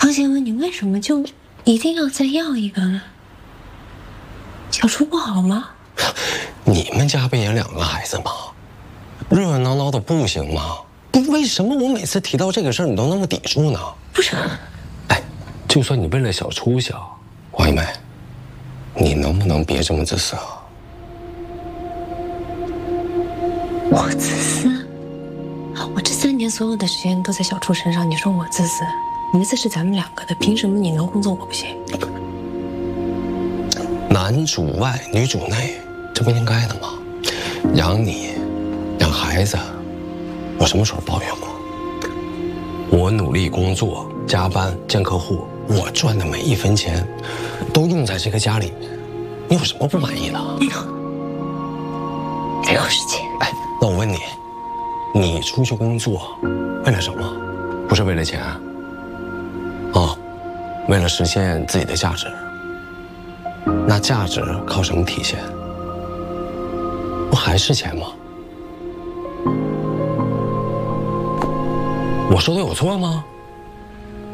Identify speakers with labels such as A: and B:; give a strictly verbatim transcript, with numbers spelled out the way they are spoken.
A: 方贤文，你为什么就一定要再要一个呢？小初不好吗？
B: 你们家不也两个孩子吗？热热闹闹的不行吗？不，为什么我每次提到这个事儿，你都那么抵触呢？
A: 不是，
B: 哎，就算你为了小初想，王一梅，你能不能别这么自私啊？
A: 我自私？我这三年所有的时间都在小初身上，你说我自私？名字是咱们两个的，凭什么你能工作我不行？
B: 男主外女主内，这不应该的吗？养你，养孩子，我什么时候抱怨过？我努力工作，加班见客户，我赚的每一分钱，都用在这个家里，你有什么不满意的？
A: 没有，没有时间。
B: 哎，那我问你，你出去工作，为了什么？不是为了钱啊？哦，为了实现自己的价值。那价值靠什么体现？不还是钱吗？我说的有错吗？